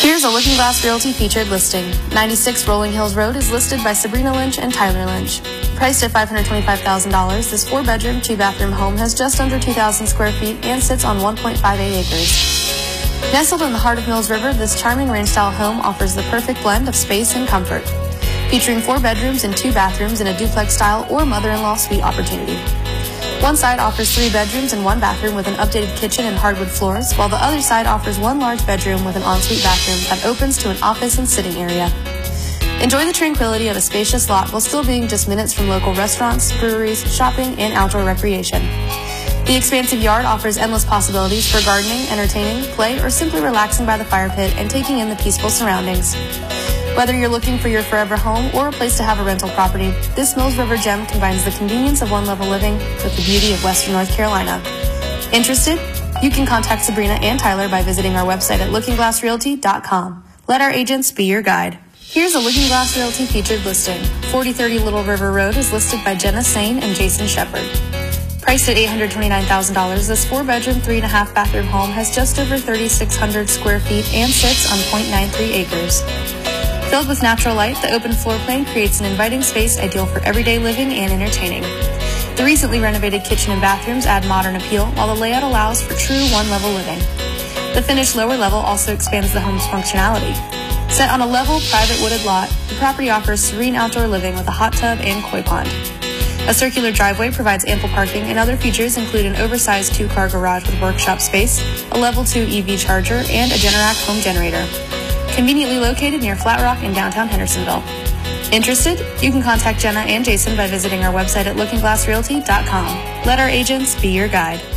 Here's a Looking Glass Realty featured listing. 96 Rolling Hills Road is listed by Sabrina Lynch and Tyler Lynch. Priced at $525,000, this 4-bedroom, 2-bathroom home has just under 2,000 square feet and sits on 1.58 acres. Nestled in the heart of Mills River, this charming ranch-style home offers the perfect blend of space and comfort. Featuring 4 bedrooms and 2 bathrooms in a duplex-style or mother-in-law suite opportunity. One side offers 3 bedrooms and 1 bathroom with an updated kitchen and hardwood floors, while the other side offers 1 large bedroom with an ensuite bathroom that opens to an office and sitting area. Enjoy the tranquility of a spacious lot while still being just minutes from local restaurants, breweries, shopping, and outdoor recreation. The expansive yard offers endless possibilities for gardening, entertaining, play, or simply relaxing by the fire pit and taking in the peaceful surroundings. Whether you're looking for your forever home or a place to have a rental property, this Mills River gem combines the convenience of one-level living with the beauty of Western North Carolina. Interested? You can contact Sabrina and Tyler by visiting our website at lookingglassrealty.com. Let our agents be your guide. Here's a Looking Glass Realty featured listing. 4030 Little River Road is listed by Jenna Sane and Jason Shepard. Priced at $829,000, this 4-bedroom, 3.5-bathroom home has just over 3,600 square feet and sits on 0.93 acres. Filled with natural light, the open floor plan creates an inviting space ideal for everyday living and entertaining. The recently renovated kitchen and bathrooms add modern appeal, while the layout allows for true one-level living. The finished lower level also expands the home's functionality. Set on a level, private wooded lot, the property offers serene outdoor living with a hot tub and koi pond. A circular driveway provides ample parking, and other features include an oversized 2-car garage with workshop space, a level 2 EV charger, and a Generac home generator. Conveniently located near Flat Rock in downtown Hendersonville. Interested? You can contact Jenna and Jason by visiting our website at lookingglassrealty.com. Let our agents be your guide.